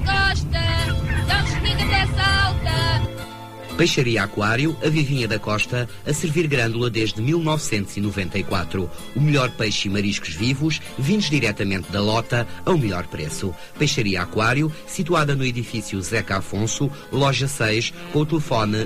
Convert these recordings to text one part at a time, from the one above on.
Costa, não desliga até salta. Peixaria Aquário, a Vivinha da Costa, a servir grândula desde 1994. O melhor peixe e mariscos vivos, vindos diretamente da lota, ao melhor preço. Peixaria Aquário, situada no edifício Zeca Afonso, loja 6, com o telefone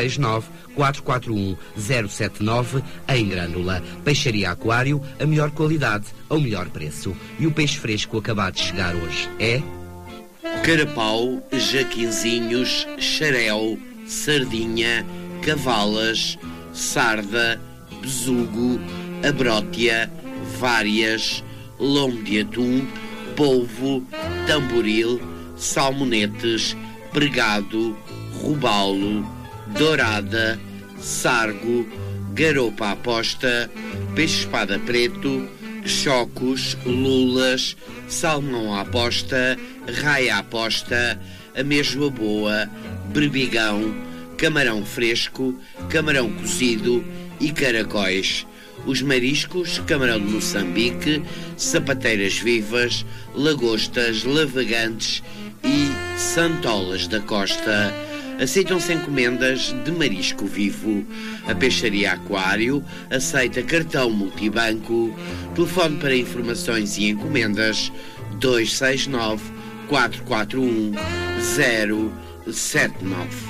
269-441-079, em Grândola. Peixaria Aquário, a melhor qualidade, ao melhor preço. E o peixe fresco acabado de chegar hoje é... carapau, jaquinzinhos, xarel, sardinha, cavalas, sarda, besugo, abrótia, várias, lombo de atum, polvo, tamboril, salmonetes, pregado, robalo, dourada, sargo, garopa à posta, peixe-espada preto, chocos, lulas, salmão à posta, raia à posta, ameijoa boa, berbigão, camarão fresco, camarão cozido e caracóis. Os mariscos, camarão de Moçambique, sapateiras vivas, lagostas, lavagantes e santolas da costa. Aceitam-se encomendas de marisco vivo. A Peixaria Aquário aceita cartão multibanco. Telefone para informações e encomendas 269 441 079.